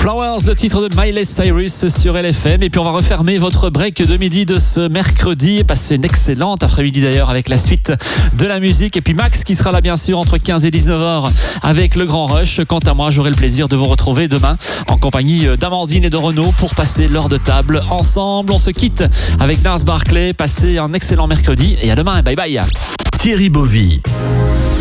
Flowers, le titre de Miley Cyrus sur LFM. Et puis on va refermer votre break de midi de ce mercredi. Passez une excellente après-midi d'ailleurs avec la suite de la musique. Et puis Max qui sera là bien sûr entre 15 et 19h avec le Grand Rush. Quant à moi, j'aurai le plaisir de vous retrouver demain en compagnie d'Amandine et de Renaud pour passer l'heure de table ensemble. On se quitte avec Nars Barclay. Passez un excellent mercredi et à demain. Bye bye. Thierry Bovy.